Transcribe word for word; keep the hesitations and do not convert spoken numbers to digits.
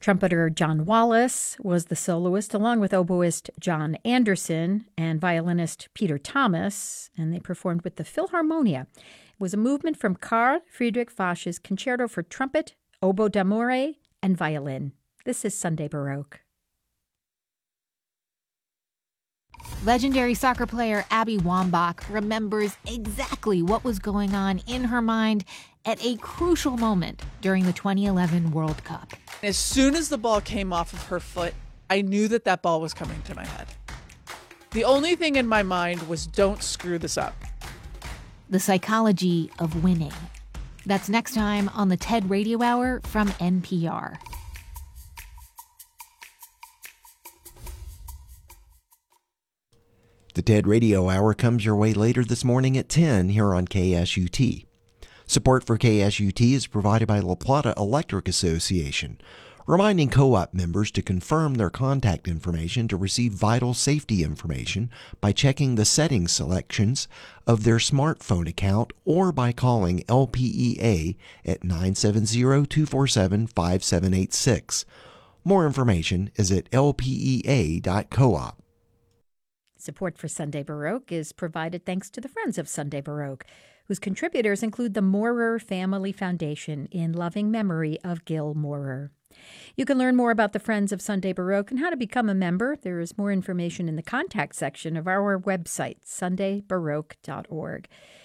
Trumpeter John Wallace was the soloist, along with oboist John Anderson and violinist Peter Thomas, and they performed with the Philharmonia. It was a movement from Carl Friedrich Foch's Concerto for Trumpet, Oboe d'Amore, and Violin. This is Sunday Baroque. Legendary soccer player Abby Wambach remembers exactly what was going on in her mind at a crucial moment during the twenty eleven World Cup. As soon as the ball came off of her foot, I knew that that ball was coming to my head. The only thing in my mind was, don't screw this up. The psychology of winning. That's next time on the TED Radio Hour from N P R. The TED Radio Hour comes your way later this morning at ten here on K S U T. Support for K S U T is provided by La Plata Electric Association, reminding co-op members to confirm their contact information to receive vital safety information by checking the settings selections of their smartphone account or by calling L P E A at nine seven zero, two four seven, five seven eight six. More information is at L P E A dot coop. Support for Sunday Baroque is provided thanks to the Friends of Sunday Baroque, whose contributors include the Moorer Family Foundation in loving memory of Gil Moorer. You can learn more about the Friends of Sunday Baroque and how to become a member. There is more information in the contact section of our website, sunday baroque dot org.